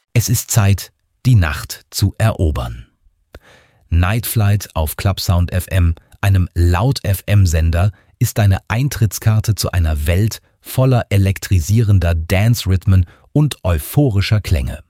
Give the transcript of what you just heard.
Es ist Zeit, die Nacht zu erobern. Night Flight auf Clubsound FM, einem Laut-FM-Sender, ist deine Eintrittskarte zu einer Welt voller elektrisierender Dance-Rhythmen und euphorischer Klänge.